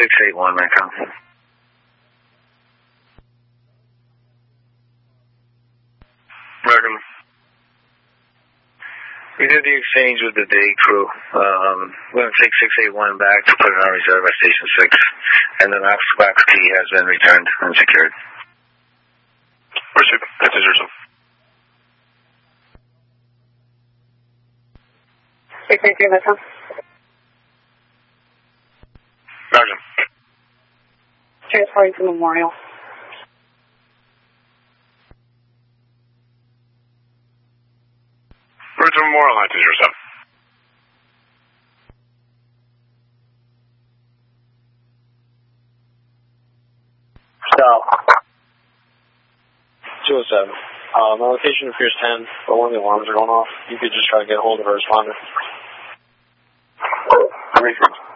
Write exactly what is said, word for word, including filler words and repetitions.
six eight one, Mancom. Roger. We did the exchange with the day crew. Um, we're going to take six eight one back to put it on reserve at Station six. And the box key has been returned and secured. Receive. That's Israel. six eight three, Metro. Roger. Transporting to Memorial. Route to Memorial, that's Israel. Stop. two oh seven. Uh, my location appears ten, but one of the alarms are going off. You could just try to get a hold of a responder. Research.